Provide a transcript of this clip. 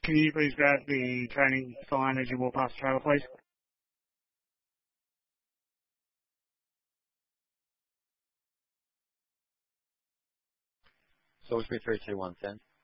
Can you please grab the training sign as you walk past the trailer, please? Salisbury 321, send.